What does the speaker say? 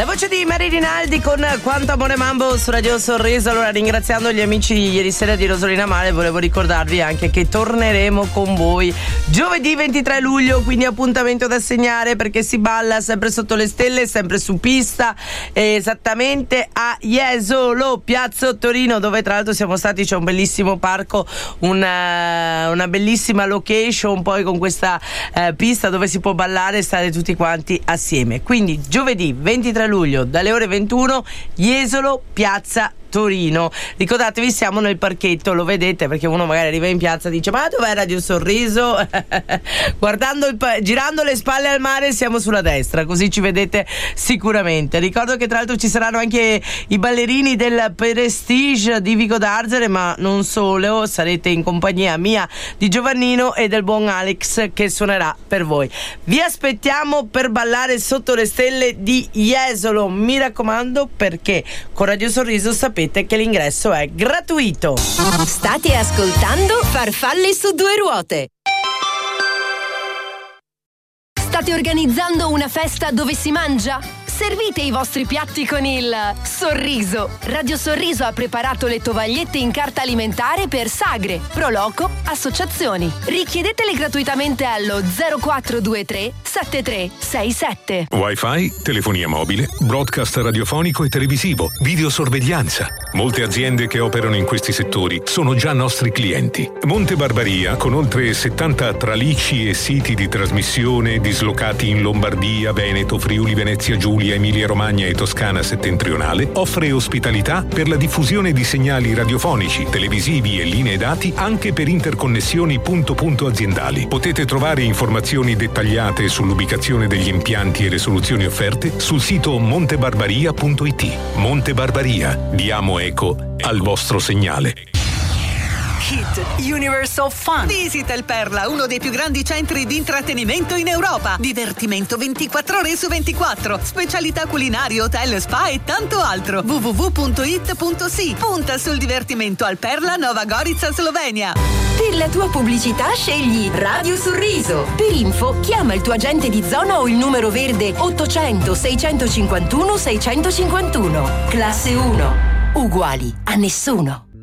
voce di Mary Rinaldi con Quanto amore mambo su Radio Sorriso. Allora, ringraziando gli amici di ieri sera di Rosolina Mare, volevo ricordarvi anche che torneremo con voi giovedì 23 luglio, quindi appuntamento da segnare, perché si balla sempre sotto le stelle, sempre su pista, esattamente a Jesolo, Piazza Torino, dove tra l'altro siamo stati. C'è un bellissimo parco, una bellissima location poi con questa pista dove si può ballare e stare tutti quanti assieme. Quindi giovedì 23 luglio dalle ore 21, Jesolo, Piazza Torino. Ricordatevi, siamo nel parchetto, lo vedete, perché uno magari arriva in piazza e dice: ma dov'è Radio Sorriso? Girando le spalle al mare siamo sulla destra, così ci vedete sicuramente. Ricordo che tra l'altro ci saranno anche i ballerini del Prestige di Vico d'Arzere, ma non solo, sarete in compagnia mia, di Giovannino e del buon Alex che suonerà per voi. Vi aspettiamo per ballare sotto le stelle di Jesolo, mi raccomando, perché con Radio Sorriso sapete che l'ingresso è gratuito. State ascoltando Farfalle su due ruote. State organizzando una festa dove si mangia? Servite i vostri piatti con il sorriso. Radio Sorriso ha preparato le tovagliette in carta alimentare per sagre, proloco, associazioni. Richiedetele gratuitamente allo 0423 7367. Wi-Fi, telefonia mobile, broadcast radiofonico e televisivo, videosorveglianza. Molte aziende che operano in questi settori sono già nostri clienti. Monte Barbaria, con oltre 70 tralicci e siti di trasmissione dislocati in Lombardia, Veneto, Friuli, Venezia Giulia, Emilia Romagna e Toscana settentrionale, offre ospitalità per la diffusione di segnali radiofonici, televisivi e linee dati anche per interconnessioni punto-punto aziendali. Potete trovare informazioni dettagliate sull'ubicazione degli impianti e le soluzioni offerte sul sito montebarbaria.it. Monte Barbaria, diamo eco al vostro segnale. Hit Universal Fun. Visita il Perla, uno dei più grandi centri di intrattenimento in Europa. Divertimento 24 ore su 24. Specialità culinarie, hotel, spa e tanto altro. www.it.si. Punta sul divertimento al Perla, Nova Gorica, Slovenia. Per la tua pubblicità scegli Radio Sorriso. Per info chiama il tuo agente di zona o il numero verde 800 651 651. Classe 1. Uguali a nessuno.